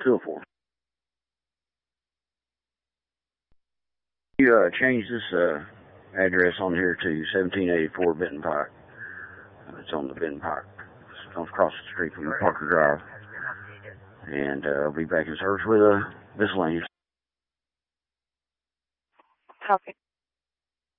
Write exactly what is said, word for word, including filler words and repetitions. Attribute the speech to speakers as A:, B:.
A: two oh four. You uh, change this uh, address on here to seventeen eighty-four Benton Pike. Uh, it's on the Benton Pike. It's across the street from Parker Drive. And uh, I'll be back in service with uh, miscellaneous.
B: Okay.